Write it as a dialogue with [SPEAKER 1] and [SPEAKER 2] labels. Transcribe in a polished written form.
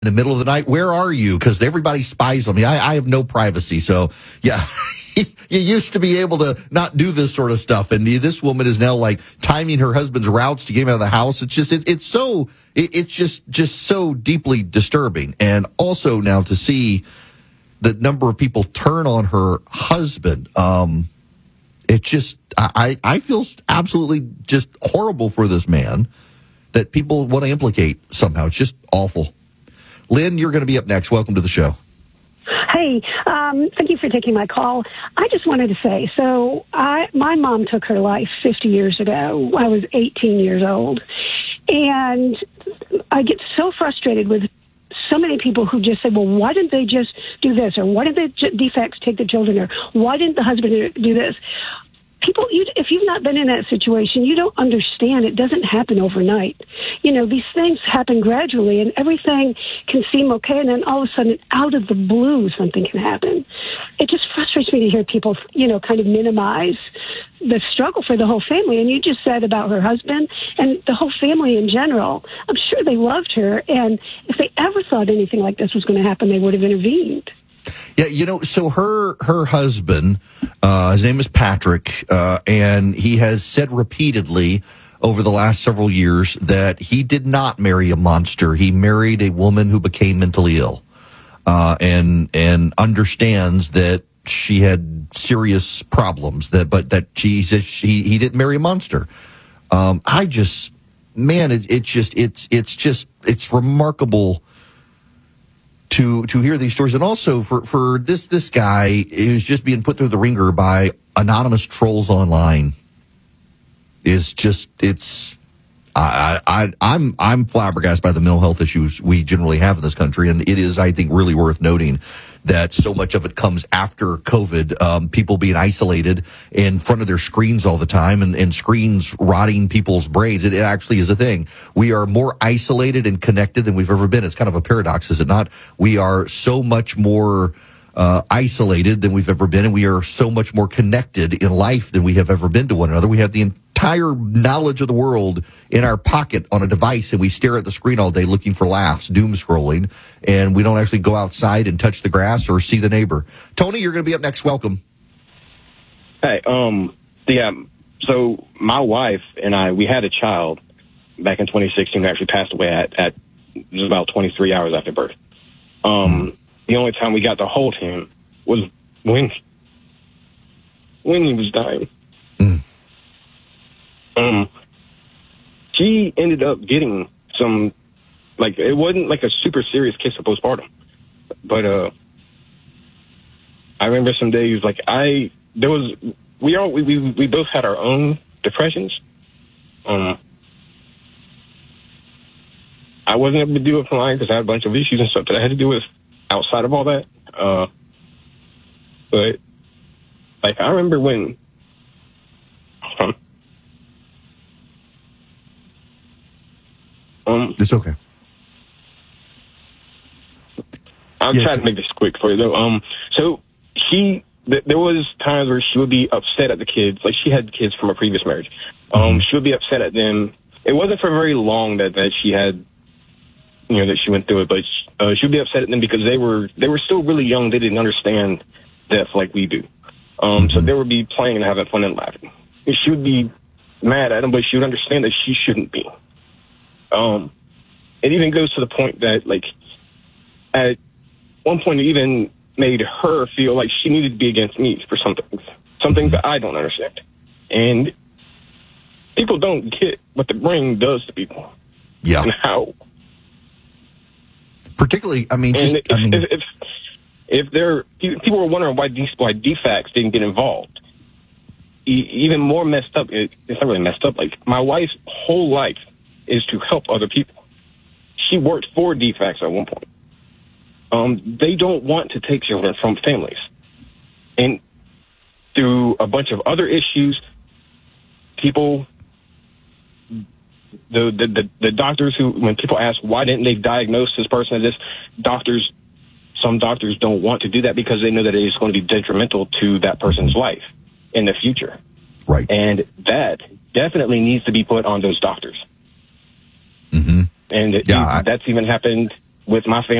[SPEAKER 1] in the middle of the night, where are you? Because everybody spies on me. I have no privacy. So, yeah, you used to be able to not do this sort of stuff. And this woman is now like timing her husband's routes to get him out of the house. It's just, it's just so deeply disturbing. And also now to see the number of people turn on her husband, it just, I feel absolutely just horrible for this man that people want to implicate somehow. It's just awful. Lynn, you're going to be up next. Welcome to the show.
[SPEAKER 2] Hey, thank you for taking my call. I just wanted to say, my mom took her life 50 years ago. I was 18 years old. And I get so frustrated with so many people who just say, well, why didn't they just do this? Or why didn't the defects take the children? Or why didn't the husband do this? People, if you've not been in that situation, you don't understand. It doesn't happen overnight. You know, these things happen gradually, and everything can seem okay, and then all of a sudden, out of the blue, something can happen. It just frustrates me to hear people, kind of minimize the struggle for the whole family. And you just said about her husband and the whole family in general. I'm sure they loved her, and if they ever thought anything like this was going to happen, they would have intervened.
[SPEAKER 1] Yeah, so her husband, his name is Patrick, and he has said repeatedly over the last several years that he did not marry a monster. He married a woman who became mentally ill, and understands that she had serious problems. But that he didn't marry a monster. It's remarkable to hear these stories, and also for this guy who's just being put through the ringer by anonymous trolls online I'm flabbergasted by the mental health issues we generally have in this country, and it is, I think, really worth noting that so much of it comes after COVID, people being isolated in front of their screens all the time, and screens rotting people's brains. It actually is a thing. We are more isolated and connected than we've ever been. It's kind of a paradox, is it not? We are so much more isolated than we've ever been, and we are so much more connected in life than we have ever been to one another. We have the entire knowledge of the world in our pocket on a device, and we stare at the screen all day looking for laughs, doom scrolling, and we don't actually go outside and touch the grass or see the neighbor. Tony, you're going to be up next. Welcome.
[SPEAKER 3] Hey, so my wife and I, we had a child back in 2016 who actually passed away at just about 23 hours after birth. The only time we got to hold him was when he was dying. She ended up getting some, it wasn't like a super serious case of postpartum, but I remember some days we both had our own depressions. I wasn't able to deal with mine because I had a bunch of issues and stuff that I had to deal with outside of all that. But I remember when
[SPEAKER 1] it's okay.
[SPEAKER 3] I'm trying to make this quick for you though. So there was times where she would be upset at the kids. Like, she had kids from a previous marriage. She would be upset at them. It wasn't for very long that she had, that she went through it, but she would be upset at them because they were still really young. They didn't understand death like we do. So they would be playing and having fun and laughing. And she would be mad at them, but she would understand that she shouldn't be. It even goes to the point that, at one point it even made her feel like she needed to be against me for some things that I don't understand. And people don't get what the brain does to people.
[SPEAKER 1] Yeah.
[SPEAKER 3] And how.
[SPEAKER 1] Particularly,
[SPEAKER 3] if people were wondering why DFACS didn't get involved, even more messed up. It's not really messed up. My wife's whole life is to help other people. She worked for DFACS at one point. They don't want to take children from families. And through a bunch of other issues, people, the doctors who, when people ask why didn't they diagnose this person as this, some doctors don't want to do that because they know that it is going to be detrimental to that person's life in the future.
[SPEAKER 1] Right.
[SPEAKER 3] And that definitely needs to be put on those doctors.
[SPEAKER 1] Mm-hmm.
[SPEAKER 3] And that's even happened with my family.